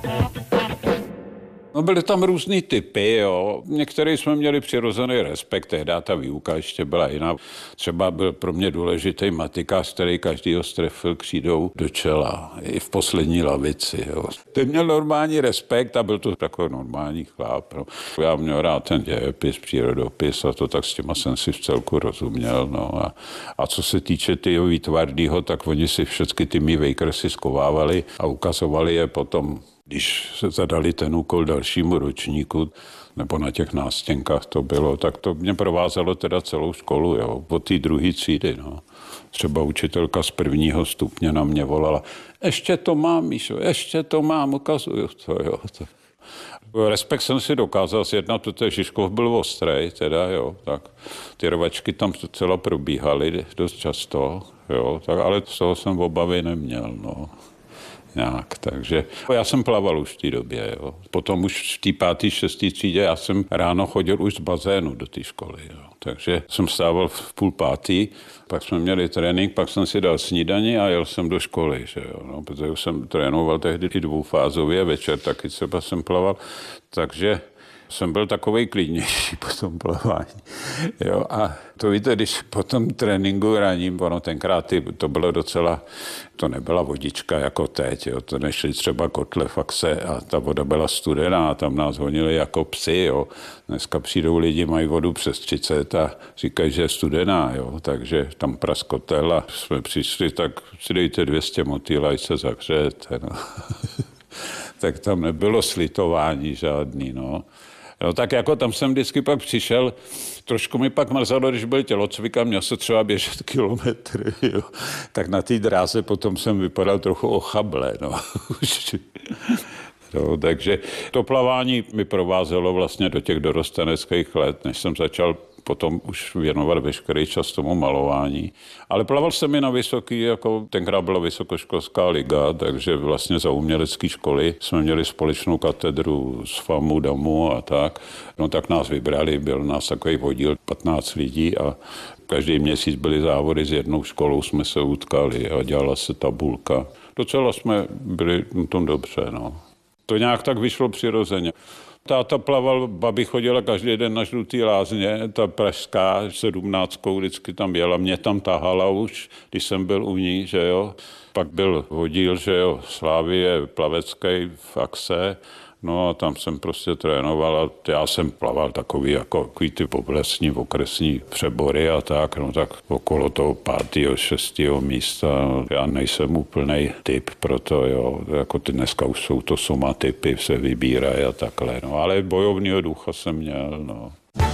No, byly tam různý typy, jo. Některý jsme měli přirozený respekt, tehdy ta výuka ještě byla jiná. Třeba byl pro mě důležitý matikář, který každýho strefil křídou do čela, i v poslední lavici, jo. Ten měl normální respekt a byl to takový normální chlap, no. Já měl rád ten dějepis, přírodopis a to, tak s těma jsem si v celku rozuměl, no. A co se týče tyho Výtvardýho, tak oni si všechny ty mý vejkresy skovávali a ukazovali je potom, když se zadali ten úkol dalšímu ročníku, nebo na těch nástěnkách to bylo, tak to mě provázelo teda celou školu, jo, od té druhé třídy, no. Třeba učitelka z 1. stupně na mě volala, ještě to mám, Míšo, ještě to mám, ukazuju to, jo. Respekt jsem si dokázal sjednat, protože Žižkov byl ostrej, teda, jo, tak ty rvačky tam docela probíhaly dost často, jo, tak, ale z toho jsem obavy neměl, no. Nějak, takže já jsem plaval už v té době, jo. Potom už v té 5., 6. třídě já jsem ráno chodil už z bazénu do té školy, jo. Takže jsem vstával v 4:30, pak jsme měli trénink, pak jsem si dal snídani a jel jsem do školy, že jo. No, protože jsem trénoval tehdy i dvoufázově, večer taky třeba jsem plaval, takže jsem byl takovej klidnější po tom plavání. Jo, a to víte, když po tom tréninku raním, ono tenkrát to bylo docela, to nebyla vodička jako teď, jo, to nešli třeba kotle faxe a ta voda byla studená a tam nás honili jako psi, jo. Dneska přijdou lidi, mají vodu přes 30 a říkají, že je studená, jo, takže tam praskotel a jsme přišli, tak si dejte 200 motýl, ať se zahřejete, no. Tak tam nebylo slitování žádný, no. No tak jako tam jsem vždycky pak přišel, trošku mi pak mrzelo, když byl tělocvik a měl se třeba běžet kilometry, jo. Tak na té dráze potom jsem vypadal trochu ochable, no. No, takže to plavání mi provázelo vlastně do těch dorosteneckých let, než jsem začal potom už věnovat veškerý čas tomu malování. Ale plaval jsem i na vysoký, jako tenkrát byla vysokoškolská liga, takže vlastně za umělecké školy jsme měli společnou katedru z FAMu, DAMu a tak. No tak nás vybrali, byl nás takový oddíl 15 lidí a každý měsíc byly závody s jednou školou, jsme se utkali a dělala se tabulka. Docela jsme byli na tom dobře, no. To nějak tak vyšlo přirozeně. Táta plaval, babi chodila každý den na Žlutý lázně, ta pražská 17 vždycky tam jela, mě tam tahala už, když jsem byl u ní, že jo. Pak byl oddíl, že jo, Slávie plavecký v Axe, no a tam jsem prostě trénoval a já jsem plaval takový ty oblastní, okresní přebory a tak, no tak okolo toho 5., 6. místa. Já nejsem úplnej typ pro to, jo, jako ty dneska už jsou to somatypy, se vybírají a takhle, no, ale bojovního ducha jsem měl, no.